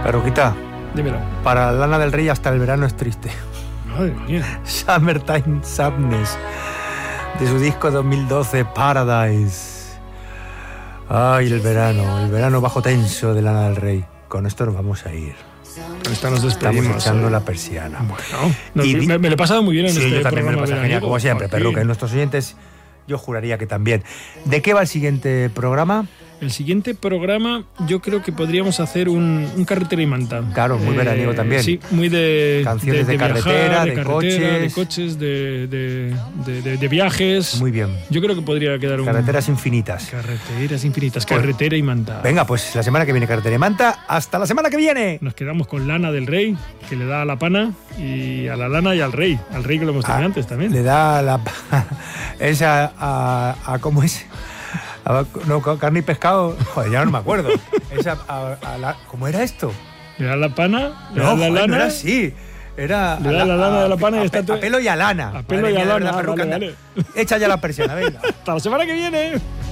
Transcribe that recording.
Perruquita, dímelo. para Lana del Rey hasta el verano es triste. Madre mía. Summertime Sadness, de su disco 2012 Paradise. Ay, el verano bajo tenso de Lana del Rey. Con esto nos vamos a ir. Con esta nos despedimos. Estamos echando la persiana. Bueno, me lo he pasado muy bien en este yo también me lo programa paso genial, como siempre, Perruca. Y nuestros oyentes, yo juraría que también. ¿De qué va el siguiente programa? El siguiente programa yo creo que podríamos hacer un carretera y manta. Claro, muy veraniego también. Sí, muy de canciones de carretera, de coches, de viajes. Muy bien. Yo creo que podría quedar Carreteras infinitas. Carreteras infinitas, carretera y manta. Venga, pues la semana que viene carretera y manta. ¡Hasta la semana que viene! Nos quedamos con Lana del Rey, que le da a la pana, y a la lana y al rey. Al rey que lo hemos tenido antes también. Le da la... Esa a ¿cómo es? No, carne y pescado, joder, ya no me acuerdo. ¿Cómo era esto? Le da la pana, le da la lana. No era así. Era le da la lana de la pana y está a pelo y a lana. A pelo y a lana. Vale. Echa ya la persiana, venga. Hasta la semana que viene.